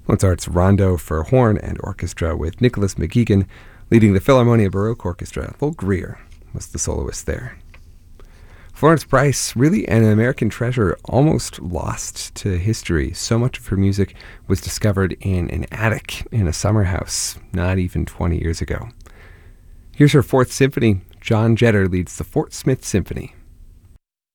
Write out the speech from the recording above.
Mozart's Rondo for horn and orchestra with Nicholas McGeegan leading the Philharmonia Baroque Orchestra. Lowell Greer was the soloist there. Florence Price, really an American treasure, almost lost to history. So much of her music was discovered in an attic in a summer house not even 20 years ago. Here's her Fourth Symphony. John Jetter leads the Fort Smith Symphony.